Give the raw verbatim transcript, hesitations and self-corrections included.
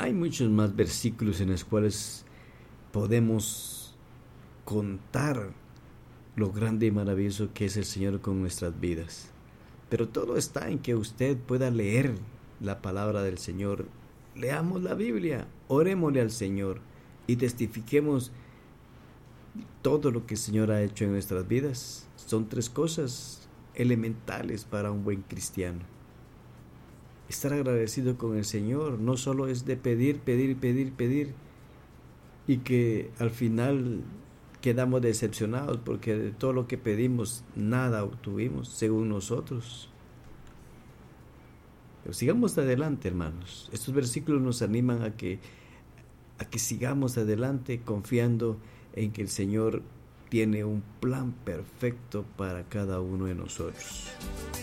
Hay muchos más versículos en los cuales podemos contar lo grande y maravilloso que es el Señor con nuestras vidas. Pero todo está en que usted pueda leer la palabra del Señor. Leamos la Biblia, orémosle al Señor y testifiquemos todo lo que el Señor ha hecho en nuestras vidas. Son tres cosas elementales para un buen cristiano. Estar agradecido con el Señor no solo es de pedir, pedir, pedir, pedir y que al final quedamos decepcionados porque de todo lo que pedimos nada obtuvimos según nosotros. Pero sigamos adelante, hermanos. Estos versículos nos animan a que, a que sigamos adelante confiando en que el Señor tiene un plan perfecto para cada uno de nosotros.